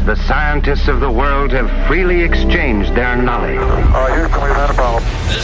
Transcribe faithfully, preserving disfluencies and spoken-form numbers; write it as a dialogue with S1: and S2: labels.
S1: the scientists of the world have freely exchanged their knowledge.
S2: Uh, Houston, we've had a problem.
S3: This